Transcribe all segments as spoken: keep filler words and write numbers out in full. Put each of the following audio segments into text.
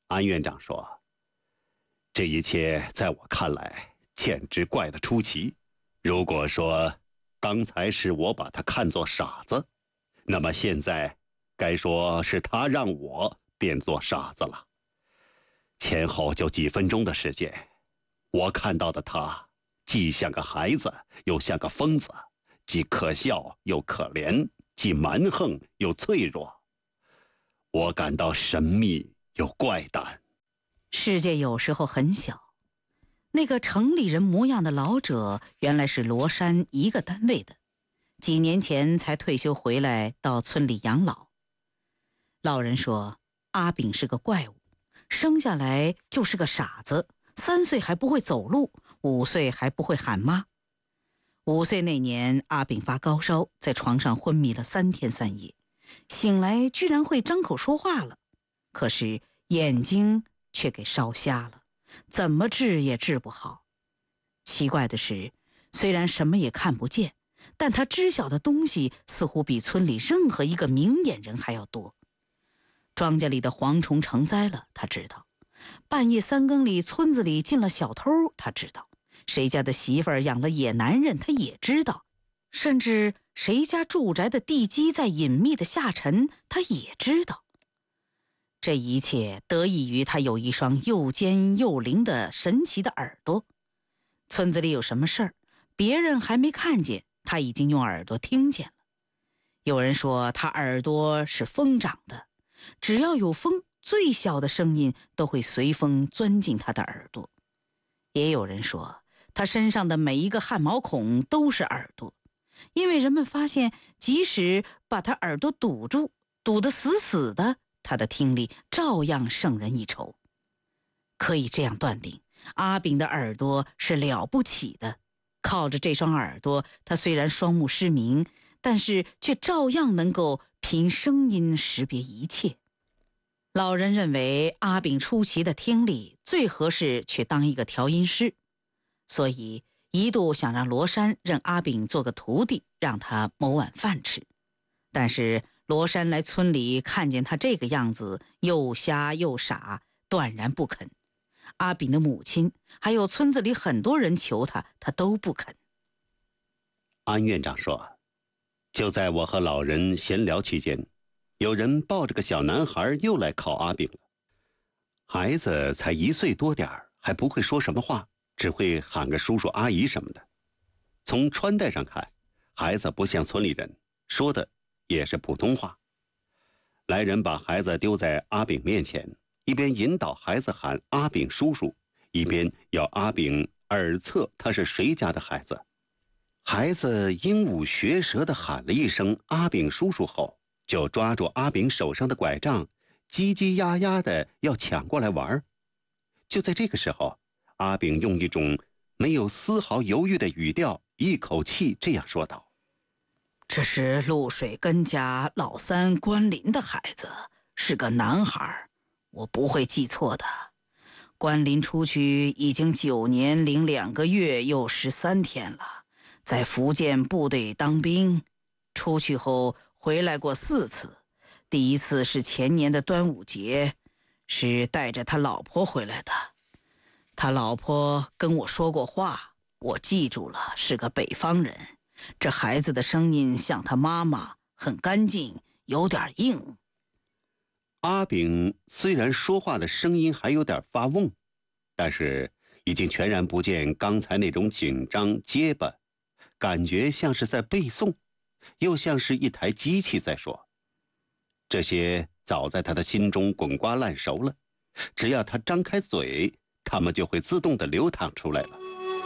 安院长说：“这一切在我看来简直怪得出奇。如果说刚才是我把他看作傻子，那么现在该说是他让我变作傻子了。前后就几分钟的时间，我看到的他既像个孩子，又像个疯子，既可笑又可怜，既蛮横又脆弱。我感到神秘又怪诞。” 世界有时候很小。那个城里人模样的老者原来是罗山一个单位的，几年前才退休回来到村里养老。老人说，阿炳是个怪物，生下来就是个傻子，三岁还不会走路，五岁还不会喊妈。五岁那年，阿炳发高烧，在床上昏迷了三天三夜，醒来居然会张口说话了，可是眼睛却给烧瞎了，怎么治也治不好。奇怪的是，虽然什么也看不见，但他知晓的东西似乎比村里任何一个明眼人还要多。庄稼里的蝗虫成灾了，他知道；半夜三更里村子里进了小偷，他知道；谁家的媳妇儿养了野男人，他也知道；甚至谁家住宅的地基在隐秘的下沉，他也知道。这一切得益于他有一双又尖又灵的神奇的耳朵。村子里有什么事儿，别人还没看见，他已经用耳朵听见了。有人说他耳朵是风长的，只要有风，最小的声音都会随风钻进他的耳朵。也有人说他身上的每一个汗毛孔都是耳朵，因为人们发现即使把他耳朵堵住，堵得死死的，他的听力照样胜人一筹。可以这样断定，阿炳的耳朵是了不起的。靠着这双耳朵，他虽然双目失明，但是却照样能够凭声音识别一切。老人认为阿炳出奇的听力最合适去当一个调音师，所以一度想让罗山认阿炳做个徒弟，让他谋碗饭吃。但是罗山来村里看见他这个样子，又瞎又傻，断然不肯。阿炳的母亲还有村子里很多人求他，他都不肯。 安院长说，就在我和老人闲聊期间，有人抱着个小男孩又来考阿炳了。孩子才一岁多点儿，还不会说什么话，只会喊个叔叔阿姨什么的。从穿戴上看，孩子不像村里人，说的也是普通话。来人把孩子丢在阿炳面前，一边引导孩子喊阿炳叔叔，一边要阿炳耳测他是谁家的孩子。孩子鹦鹉学舌地喊了一声阿炳叔叔后，就抓住阿炳手上的拐杖，叽叽呀呀的要抢过来玩。就在这个时候，阿炳用一种没有丝毫犹豫的语调，一口气这样说道：“ 这是露水根家老三关林的孩子，是个男孩，我不会记错的。关林出去已经九年零两个月又十三天了，在福建部队当兵，出去后回来过四次。第一次是前年的端午节，是带着他老婆回来的。他老婆跟我说过话，我记住了，是个北方人。这孩子的声音像他妈妈，很干净，有点硬。” 阿炳虽然说话的声音还有点发嗡，但是已经全然不见刚才那种紧张结巴，感觉像是在背诵，又像是一台机器在说。这些早在他的心中滚瓜烂熟了，只要他张开嘴，他们就会自动地流淌出来了。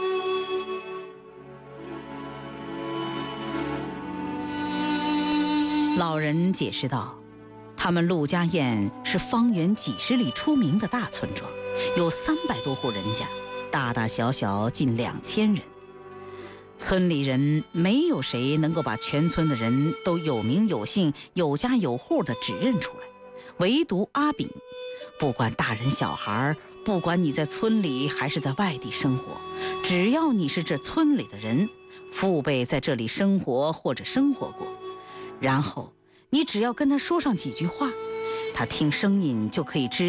老人解释道，他们陆家堰是方圆几十里出名的大村庄，有三百多户人家，大大小小近两千人。村里人没有谁能够把全村的人都有名有姓、有家有户的指认出来，唯独阿炳，不管大人小孩，不管你在村里还是在外地生活，只要你是这村里的人，父辈在这里生活或者生活过，然后你只要跟他说上几句话，他听声音就可以知